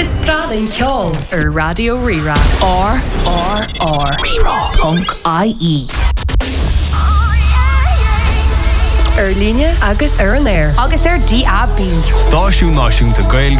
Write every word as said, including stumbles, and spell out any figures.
Is brad an ceol ar Radio Rira. R R R Rira.ie Ar líne agus ar an air. agus ar D A B. Stáisiún náisiúnta Gaeilge